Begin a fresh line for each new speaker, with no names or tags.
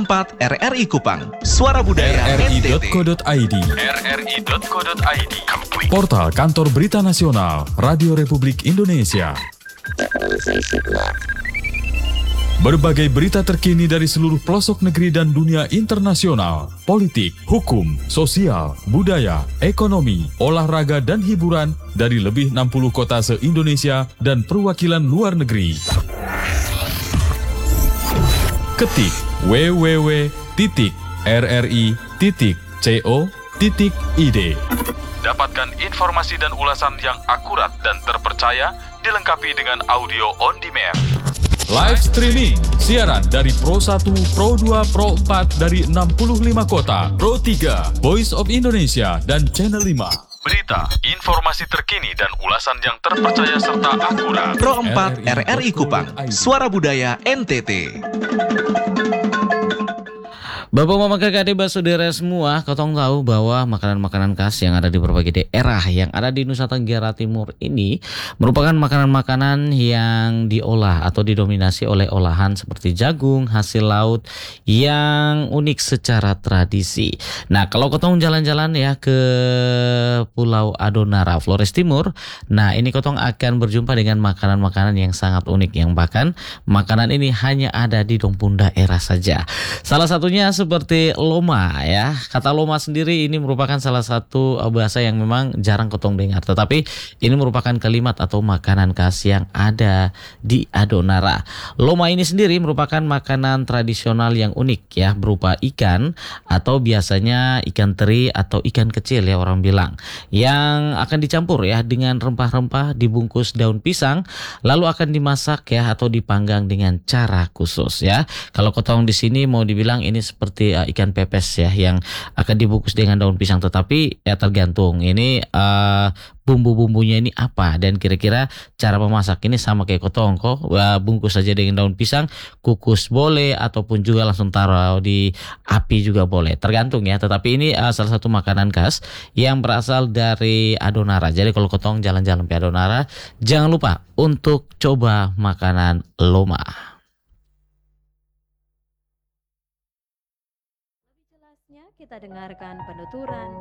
4 RRI Kupang, Suara Budaya NTT.
rri.co.id,
rri.co.id,
portal kantor berita nasional Radio Republik Indonesia. Berbagai berita terkini dari seluruh pelosok negeri dan dunia internasional, politik, hukum, sosial, budaya, ekonomi, olahraga, dan hiburan dari lebih 60 kota se-Indonesia dan perwakilan luar negeri. Ketik www.rri.co.id. Dapatkan informasi dan ulasan yang akurat dan terpercaya, dilengkapi dengan audio on demand. Live streaming, siaran dari Pro 1, Pro 2, Pro 4 dari 65 kota, Pro 3, Voice of Indonesia, dan Channel 5. Berita, informasi terkini, dan ulasan yang terpercaya serta akurat.
Pro 4 RRI Kupang, Suara Budaya NTT.
Bapak Mama Kakak Adik Saudara semua, kotong tahu bahwa makanan-makanan khas yang ada di berbagai daerah yang ada di Nusa Tenggara Timur ini merupakan makanan-makanan yang diolah atau didominasi oleh olahan seperti jagung, hasil laut yang unik secara tradisi. Nah, kalau kotong jalan-jalan ya ke Pulau Adonara, Flores Timur, nah ini kotong akan berjumpa dengan makanan-makanan yang sangat unik, yang bahkan makanan ini hanya ada di Dompun daerah saja. Salah satunya seperti loma ya. Kata loma sendiri ini merupakan salah satu bahasa yang memang jarang kotong dengar, tetapi ini merupakan kalimat atau makanan khas yang ada di Adonara. Loma ini sendiri merupakan makanan tradisional yang unik ya, berupa ikan atau biasanya ikan teri atau ikan kecil ya orang bilang, yang akan dicampur ya dengan rempah-rempah, dibungkus daun pisang, lalu akan dimasak ya atau dipanggang dengan cara khusus ya. Kalau kotong di sini mau dibilang ini seperti ikan pepes ya yang akan dibungkus dengan daun pisang, tetapi ya tergantung ini bumbu-bumbunya ini apa, dan kira-kira cara memasak ini sama kayak kotong kok, bungkus saja dengan daun pisang, kukus boleh ataupun juga langsung taruh di api juga boleh, tergantung ya. Tetapi ini salah satu makanan khas yang berasal dari Adonara. Jadi kalau kotong jalan-jalan ke Adonara, jangan lupa untuk coba makanan loma.
Kita dengarkan penuturan